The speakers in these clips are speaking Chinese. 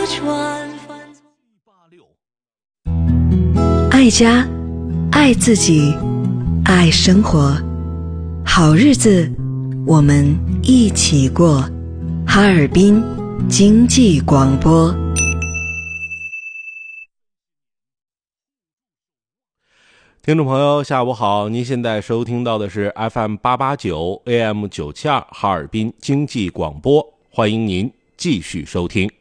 船爱家，爱自己，爱生活，好日子我们一起过。哈尔滨经济广播。 听众朋友下午好，您现在收听到的是 FM889 AM972 哈尔滨经济广播，欢迎您继续收听。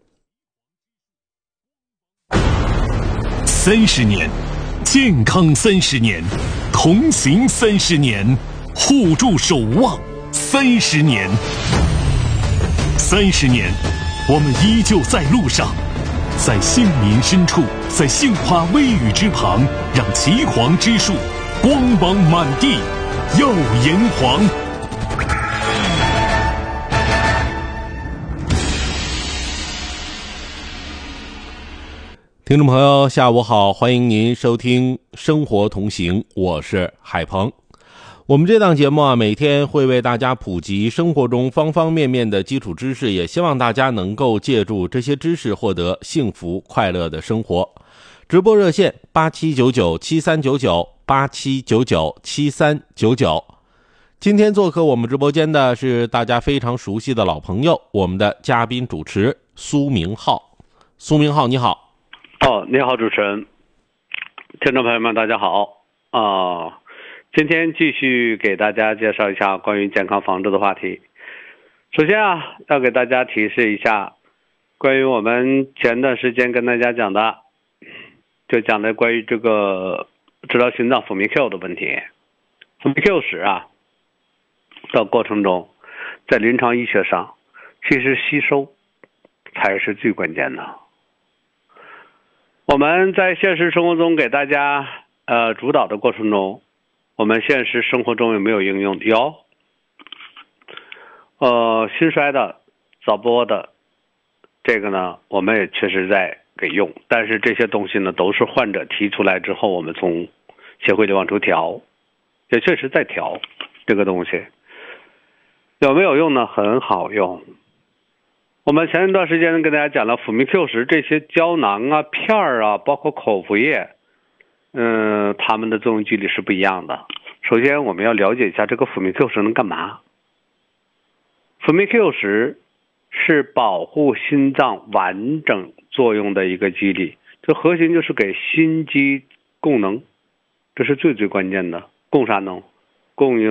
30年，健康30年，同行30年，互助守望30年。30年，我们依旧在路上，在杏林深处，在杏花微雨之旁，让岐黄之树光芒满地，耀炎黄。 听众朋友下午好，欢迎您收听生活同行，我是海鹏。我们这档节目每天会为大家普及生活中方方面面的基础知识，也希望大家能够借助这些知识获得幸福快乐的生活。直播热线87997399 87997399。今天做客我们直播间的是大家非常熟悉的老朋友，我们的嘉宾主持苏明浩。苏明浩你好。 你好主持人，听众朋友们大家好今天继续给大家介绍一下关于健康防治的话题。首先要给大家提示一下关于我们前段时间跟大家讲的，就讲的关于这个治疗心脏辅酶 Q 的问题。辅酶 Q 时的过程中，在临床医学上其实吸收才是最关键的。我们在现实生活中给大家主导的过程中，我们现实生活中有没有应用？有。心衰的、早搏的，这个呢，我们也确实在给用。但是这些东西呢，都是患者提出来之后，我们从协会里往出调，也确实在调这个东西。有没有用呢？很好用。我们前一段时间跟大家讲了辅酶 Q 十这些胶囊片包括口服液，它们的作用机理是不一样的。首先我们要了解一下这个辅酶 Q 十能干嘛。辅酶 Q 十是保护心脏完整作用的一个机理，这核心就是给心肌供能，这是最关键的。供啥能？供应